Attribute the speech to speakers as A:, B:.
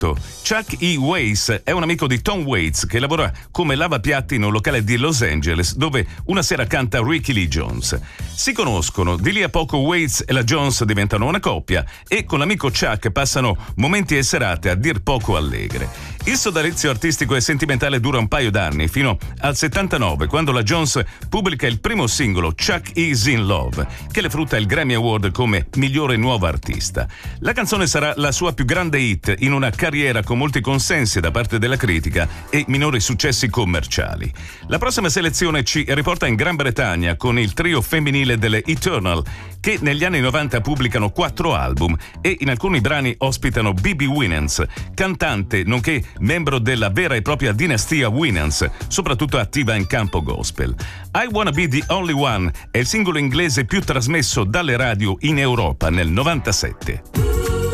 A: 18. Chuck E. Weiss è un amico di Tom Waits che lavora come lavapiatti in un locale di Los Angeles dove una sera canta Ricky Lee Jones. Si conoscono, di lì a poco Waits e la Jones diventano una coppia e con l'amico Chuck passano momenti e serate a dir poco allegre. Il sodalizio artistico e sentimentale dura un paio d'anni, fino al 79, quando la Jones pubblica il primo singolo Chuck Is in Love, che le frutta il Grammy Award come migliore nuova artista. La canzone sarà la sua più grande hit in una carriera con molti consensi da parte della critica e minori successi commerciali. La prossima selezione ci riporta in Gran Bretagna con il trio femminile delle Eternal, che negli anni 90 pubblicano 4 album e in alcuni brani ospitano Bibi Winans, cantante nonché membro della vera e propria dinastia Winans, soprattutto attiva in campo gospel. I Wanna Be the Only One è il singolo inglese più trasmesso dalle radio in Europa nel 97.